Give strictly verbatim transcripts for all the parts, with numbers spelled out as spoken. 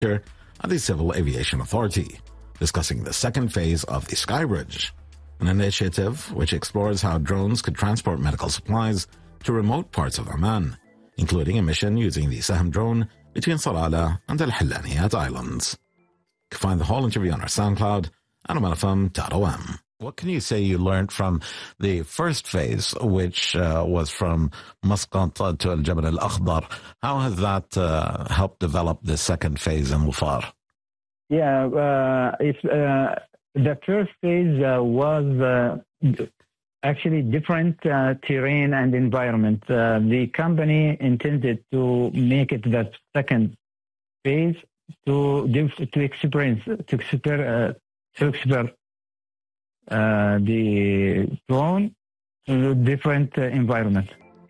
at the Civil Aviation Authority, discussing the second phase of the Skybridge, an initiative which explores how drones could transport medical supplies to remote parts of Oman, including a mission using the Sahm drone between Salalah and Al Hillaniyat Islands. You can find the whole interview on our SoundCloud at oman f m dot o m. What can you say you learned from the first phase, which uh, was from Muscat to Al Jabal Al Akhdar? How has that uh, helped develop the second phase in Dhofar? Yeah, uh, it's, uh, the first phase uh, was uh, actually different uh, terrain and environment. Uh, the company intended to make it the second phase to to experience to explore uh, to explore uh, the drone to different uh, environment.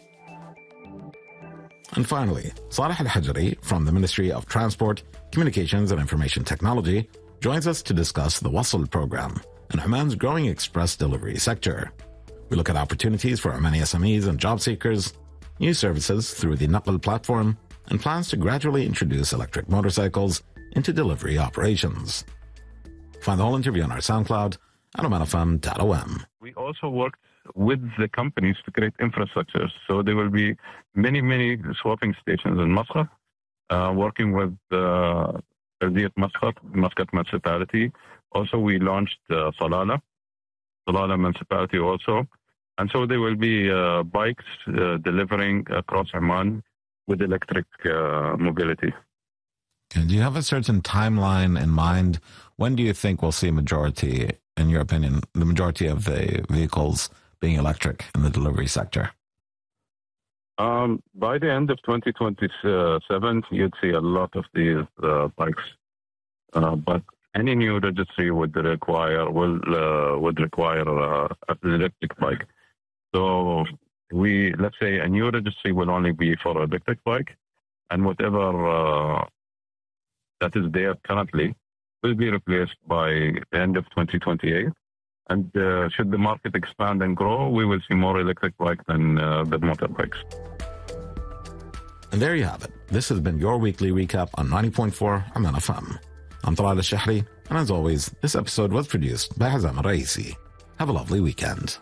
And finally, Saleh Al-Hajri from the Ministry of Transport, Communications and Information Technology joins us to discuss the Wasl program and Oman's growing express delivery sector. We look at opportunities for Omani S M Es and job seekers, new services through the Naql platform, and plans to gradually introduce electric motorcycles into delivery operations. Find the whole interview on our SoundCloud at oman f m dot o m. We also worked with the companies to create infrastructure. So there will be many, many swapping stations in Muscat, uh, working with uh, Ardiyat Muscat, Muscat municipality. Also, we launched uh, Salalah, Salalah municipality also. And so there will be uh, bikes uh, delivering across Oman with electric uh, mobility. And do you have a certain timeline in mind? When do you think we'll see a majority, in your opinion, the majority of the vehicles being electric in the delivery sector? Um, by the end of twenty twenty-seven, you'd see a lot of these uh, bikes. Uh, but any new registry would require will uh, would require uh, an electric bike. So we let's say a new registry will only be for electric bike, and whatever uh, that is there currently will be replaced by the end of twenty twenty-eight. And uh, should the market expand and grow, we will see more electric bikes than uh, the motorbikes. And there you have it. This has been your weekly recap on ninety point four Oman F M. I'm Talal Al-Shahri, and as always, this episode was produced by Hazam Al-Raisi. Have a lovely weekend.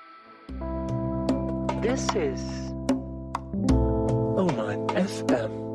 This is Oman F M.